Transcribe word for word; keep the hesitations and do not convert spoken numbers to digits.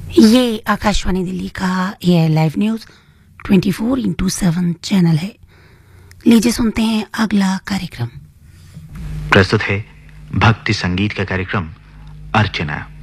ये आकाशवाणी दिल्ली का ए live news twenty four into seven channel है। लीजिए सुनते हैं अगला कार्यक्रम। प्रस्तुत है भक्ति संगीत का कार्यक्रम अर्चना।